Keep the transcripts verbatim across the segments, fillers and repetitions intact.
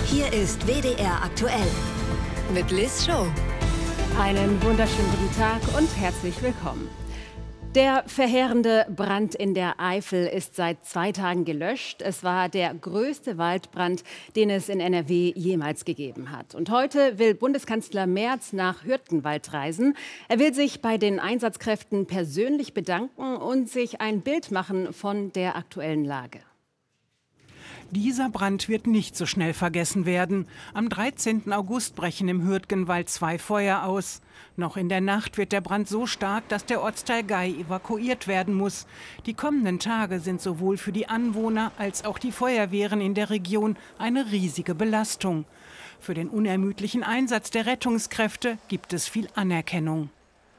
Hier ist W D R aktuell mit Liz Show. Einen wunderschönen guten Tag und herzlich willkommen. Der verheerende Brand in der Eifel ist seit zwei Tagen gelöscht. Es war der größte Waldbrand, den es in N R W jemals gegeben hat. Und heute will Bundeskanzler Merz nach Hürtgenwald reisen. Er will sich bei den Einsatzkräften persönlich bedanken und sich ein Bild machen von der aktuellen Lage. Dieser Brand wird nicht so schnell vergessen werden. Am dreizehnten August brechen im Hürtgenwald zwei Feuer aus. Noch in der Nacht wird der Brand so stark, dass der Ortsteil Gei evakuiert werden muss. Die kommenden Tage sind sowohl für die Anwohner als auch die Feuerwehren in der Region eine riesige Belastung. Für den unermüdlichen Einsatz der Rettungskräfte gibt es viel Anerkennung.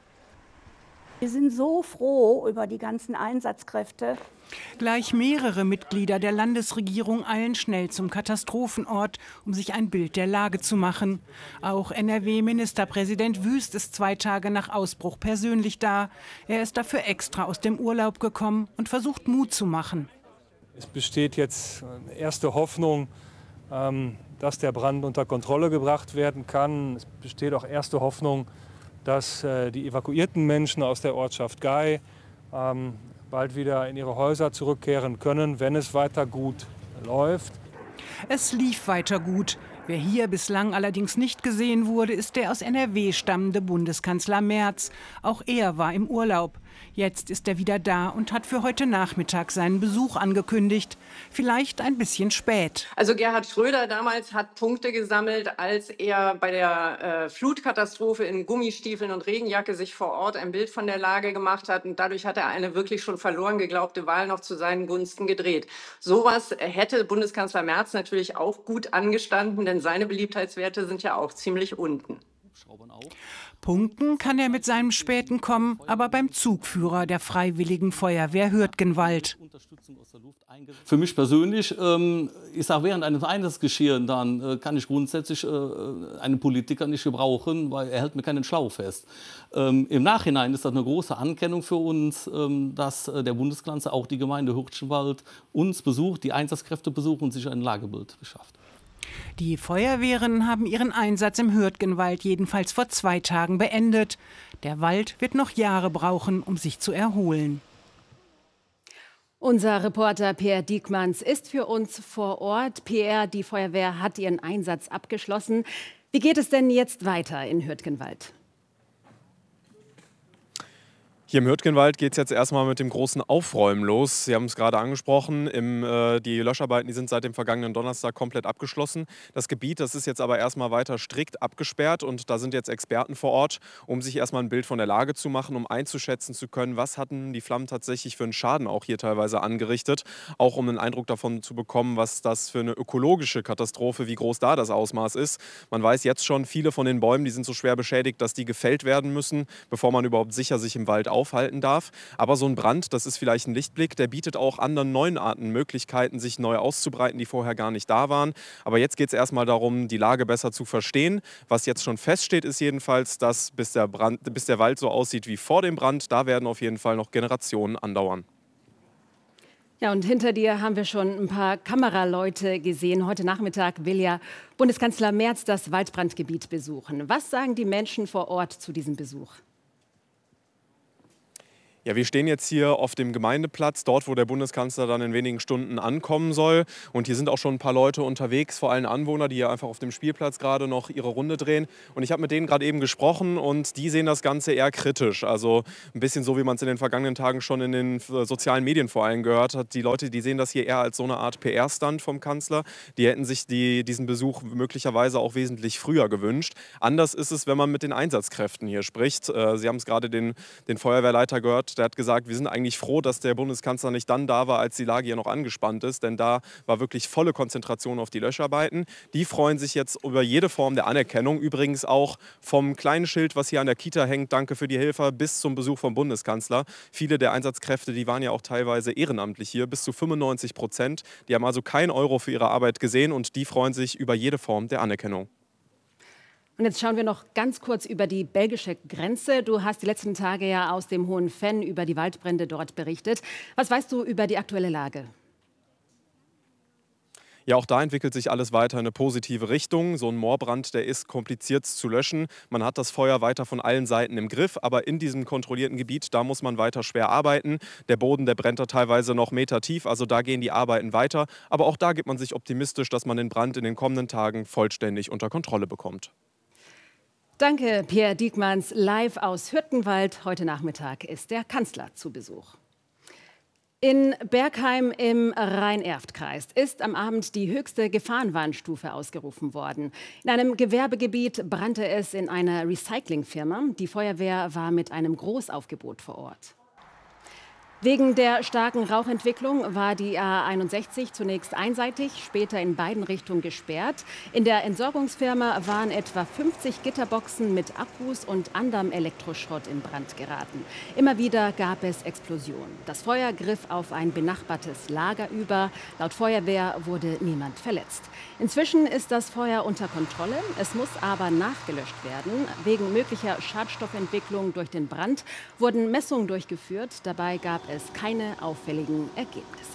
Wir sind so froh über die ganzen Einsatzkräfte. Gleich mehrere Mitglieder der Landesregierung eilen schnell zum Katastrophenort, um sich ein Bild der Lage zu machen. Auch N R W-Ministerpräsident Wüst ist zwei Tage nach Ausbruch persönlich da. Er ist dafür extra aus dem Urlaub gekommen und versucht Mut zu machen. Es besteht jetzt eine erste Hoffnung, dass der Brand unter Kontrolle gebracht werden kann. Es besteht auch erste Hoffnung, dass die evakuierten Menschen aus der Ortschaft Gei ähm, bald wieder in ihre Häuser zurückkehren können, wenn es weiter gut läuft. Es lief weiter gut. Wer hier bislang allerdings nicht gesehen wurde, ist der aus N R W stammende Bundeskanzler Merz. Auch er war im Urlaub. Jetzt ist er wieder da und hat für heute Nachmittag seinen Besuch angekündigt. Vielleicht ein bisschen spät. Also Gerhard Schröder damals hat Punkte gesammelt, als er bei der äh, Flutkatastrophe in Gummistiefeln und Regenjacke sich vor Ort ein Bild von der Lage gemacht hat. Und dadurch hat er eine wirklich schon verloren geglaubte Wahl noch zu seinen Gunsten gedreht. Sowas hätte Bundeskanzler Merz natürlich auch gut angestanden, denn seine Beliebtheitswerte sind ja auch ziemlich unten. Punkten kann er mit seinem späten Kommen aber beim Zugführer der Freiwilligen Feuerwehr Hürtgenwald. Für mich persönlich, ähm, ich sage, während eines Einsatzgeschehens dann äh, kann ich grundsätzlich äh, einen Politiker nicht gebrauchen, weil er hält mir keinen Schlauch fest. Ähm, Im Nachhinein ist das eine große Anerkennung für uns, ähm, dass äh, der Bundeskanzler auch die Gemeinde Hürtgenwald uns besucht, die Einsatzkräfte besucht und sich ein Lagebild beschafft. Die Feuerwehren haben ihren Einsatz im Hürtgenwald jedenfalls vor zwei Tagen beendet. Der Wald wird noch Jahre brauchen, um sich zu erholen. Unser Reporter Pierre Diekmanns ist für uns vor Ort. Pierre, die Feuerwehr hat ihren Einsatz abgeschlossen. Wie geht es denn jetzt weiter in Hürtgenwald? Hier im Hürtgenwald geht es jetzt erstmal mit dem großen Aufräumen los. Sie haben es gerade angesprochen, im, äh, die Löscharbeiten die sind seit dem vergangenen Donnerstag komplett abgeschlossen. Das Gebiet, das ist jetzt aber erstmal weiter strikt abgesperrt und da sind jetzt Experten vor Ort, um sich erstmal ein Bild von der Lage zu machen, um einzuschätzen zu können, was hatten die Flammen tatsächlich für einen Schaden auch hier teilweise angerichtet. Auch um einen Eindruck davon zu bekommen, was das für eine ökologische Katastrophe, wie groß da das Ausmaß ist. Man weiß jetzt schon, viele von den Bäumen, die sind so schwer beschädigt, dass die gefällt werden müssen, bevor man überhaupt sicher sich im Wald aufhalten darf. Aber so ein Brand, das ist vielleicht ein Lichtblick, der bietet auch anderen neuen Arten Möglichkeiten, sich neu auszubreiten, die vorher gar nicht da waren. Aber jetzt geht es erstmal darum, die Lage besser zu verstehen. Was jetzt schon feststeht, ist jedenfalls, dass bis der, Brand, bis der Wald so aussieht wie vor dem Brand, da werden auf jeden Fall noch Generationen andauern. Ja, und hinter dir haben wir schon ein paar Kameraleute gesehen. Heute Nachmittag will ja Bundeskanzler Merz das Waldbrandgebiet besuchen. Was sagen die Menschen vor Ort zu diesem Besuch? Ja, wir stehen jetzt hier auf dem Gemeindeplatz, dort, wo der Bundeskanzler dann in wenigen Stunden ankommen soll. Und hier sind auch schon ein paar Leute unterwegs, vor allem Anwohner, die hier einfach auf dem Spielplatz gerade noch ihre Runde drehen. Und ich habe mit denen gerade eben gesprochen und die sehen das Ganze eher kritisch. Also ein bisschen so, wie man es in den vergangenen Tagen schon in den sozialen Medien vor allem gehört hat. Die Leute, die sehen das hier eher als so eine Art P R-Stunt vom Kanzler. Die hätten sich die, diesen Besuch möglicherweise auch wesentlich früher gewünscht. Anders ist es, wenn man mit den Einsatzkräften hier spricht. Sie haben es gerade den, den Feuerwehrleiter gehört. Der hat gesagt, wir sind eigentlich froh, dass der Bundeskanzler nicht dann da war, als die Lage hier noch angespannt ist, denn da war wirklich volle Konzentration auf die Löscharbeiten. Die freuen sich jetzt über jede Form der Anerkennung, übrigens auch vom kleinen Schild, was hier an der Kita hängt, danke für die Helfer, bis zum Besuch vom Bundeskanzler. Viele der Einsatzkräfte, die waren ja auch teilweise ehrenamtlich hier, bis zu fünfundneunzig Prozent. Die haben also keinen Euro für ihre Arbeit gesehen und die freuen sich über jede Form der Anerkennung. Und jetzt schauen wir noch ganz kurz über die belgische Grenze. Du hast die letzten Tage ja aus dem Hohen Venn über die Waldbrände dort berichtet. Was weißt du über die aktuelle Lage? Ja, auch da entwickelt sich alles weiter in eine positive Richtung. So ein Moorbrand, der ist kompliziert zu löschen. Man hat das Feuer weiter von allen Seiten im Griff, aber in diesem kontrollierten Gebiet, da muss man weiter schwer arbeiten. Der Boden, der brennt da teilweise noch Meter tief, also da gehen die Arbeiten weiter. Aber auch da gibt man sich optimistisch, dass man den Brand in den kommenden Tagen vollständig unter Kontrolle bekommt. Danke, Pierre Diekmanns, live aus Hürtgenwald. Heute Nachmittag ist der Kanzler zu Besuch. In Bergheim im Rhein-Erft-Kreis ist am Abend die höchste Gefahrenwarnstufe ausgerufen worden. In einem Gewerbegebiet brannte es in einer Recyclingfirma. Die Feuerwehr war mit einem Großaufgebot vor Ort. Wegen der starken Rauchentwicklung war die A einundsechzig zunächst einseitig, später in beiden Richtungen gesperrt. In der Entsorgungsfirma waren etwa fünfzig Gitterboxen mit Akkus und anderem Elektroschrott in Brand geraten. Immer wieder gab es Explosionen. Das Feuer griff auf ein benachbartes Lager über. Laut Feuerwehr wurde niemand verletzt. Inzwischen ist das Feuer unter Kontrolle. Es muss aber nachgelöscht werden. Wegen möglicher Schadstoffentwicklung durch den Brand wurden Messungen durchgeführt. Dabei gab es keine auffälligen Ergebnisse.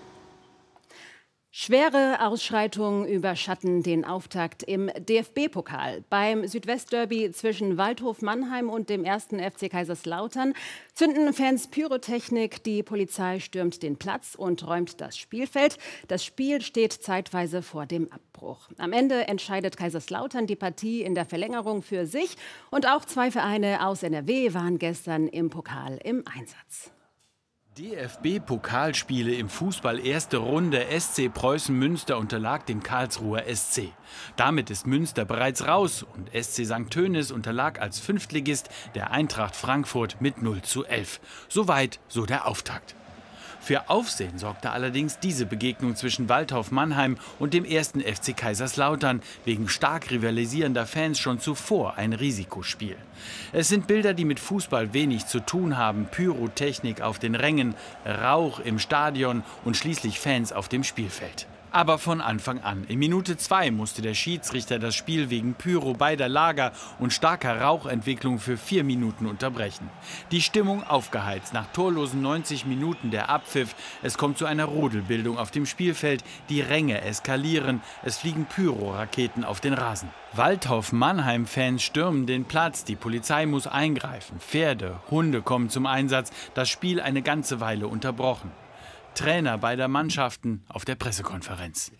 Schwere Ausschreitungen überschatten den Auftakt im D F B-Pokal. Beim Südwestderby zwischen Waldhof Mannheim und dem ersten F C Kaiserslautern zünden Fans Pyrotechnik, die Polizei stürmt den Platz und räumt das Spielfeld. Das Spiel steht zeitweise vor dem Abbruch. Am Ende entscheidet Kaiserslautern die Partie in der Verlängerung für sich. Und auch zwei Vereine aus N R W waren gestern im Pokal im Einsatz. D F B-Pokalspiele im Fußball erste Runde. S C Preußen Münster unterlag dem Karlsruher S C. Damit ist Münster bereits raus und S C Sankt Tönis unterlag als Fünftligist der Eintracht Frankfurt mit null zu elf. Soweit so der Auftakt. Für Aufsehen sorgte allerdings diese Begegnung zwischen Waldhof Mannheim und dem ersten F C Kaiserslautern. Wegen stark rivalisierender Fans schon zuvor ein Risikospiel. Es sind Bilder, die mit Fußball wenig zu tun haben. Pyrotechnik auf den Rängen, Rauch im Stadion und schließlich Fans auf dem Spielfeld. Aber von Anfang an. In Minute zwei musste der Schiedsrichter das Spiel wegen Pyro beider Lager und starker Rauchentwicklung für vier Minuten unterbrechen. Die Stimmung aufgeheizt. Nach torlosen neunzig Minuten der Abpfiff. Es kommt zu einer Rudelbildung auf dem Spielfeld. Die Ränge eskalieren. Es fliegen Pyro-Raketen auf den Rasen. Waldhof Mannheim-Fans stürmen den Platz. Die Polizei muss eingreifen. Pferde, Hunde kommen zum Einsatz. Das Spiel eine ganze Weile unterbrochen. Trainer beider Mannschaften auf der Pressekonferenz.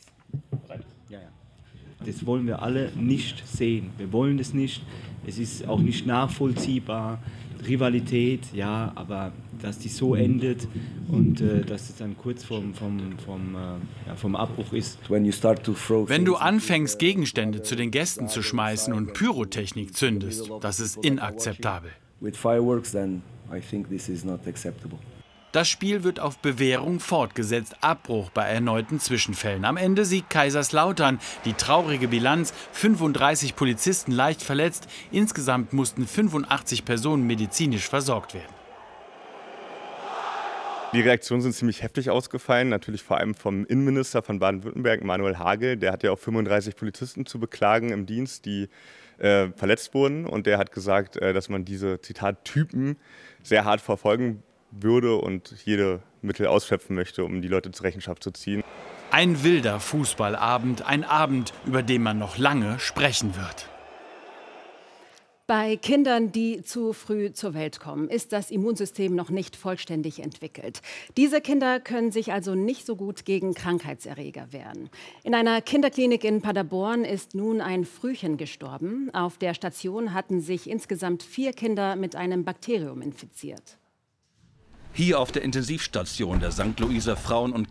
Das wollen wir alle nicht sehen. Wir wollen es nicht. Es ist auch nicht nachvollziehbar. Rivalität, ja, aber dass die so endet und äh, dass es dann kurz vom, vom, vom, äh, ja, vom Abbruch ist. Wenn du anfängst, Gegenstände zu den Gästen zu schmeißen und Pyrotechnik zündest, das ist inakzeptabel. Das Spiel wird auf Bewährung fortgesetzt. Abbruch bei erneuten Zwischenfällen. Am Ende siegt Kaiserslautern. Die traurige Bilanz: fünfunddreißig Polizisten leicht verletzt. Insgesamt mussten fünfundachtzig Personen medizinisch versorgt werden. Die Reaktionen sind ziemlich heftig ausgefallen, natürlich vor allem vom Innenminister von Baden-Württemberg, Manuel Hagel. Der hat ja auch fünfunddreißig Polizisten zu beklagen im Dienst, die äh, verletzt wurden. Und der hat gesagt, äh, dass man diese, Zitat, Typen sehr hart verfolgen würde und jede Mittel ausschöpfen möchte, um die Leute zur Rechenschaft zu ziehen. Ein wilder Fußballabend, ein Abend, über den man noch lange sprechen wird. Bei Kindern, die zu früh zur Welt kommen, ist das Immunsystem noch nicht vollständig entwickelt. Diese Kinder können sich also nicht so gut gegen Krankheitserreger wehren. In einer Kinderklinik in Paderborn ist nun ein Frühchen gestorben. Auf der Station hatten sich insgesamt vier Kinder mit einem Bakterium infiziert. Hier auf der Intensivstation der Sankt Luiser Frauen- und